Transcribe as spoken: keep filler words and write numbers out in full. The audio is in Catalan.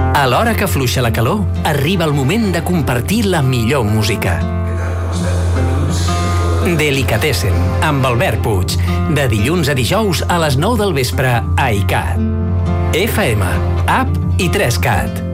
A l'hora que afluixa la calor, arriba el moment de compartir la millor música. Delicatessen, amb Albert Puig, de dilluns a dijous a les nou del vespre a ICAT. F M, app i tres cat.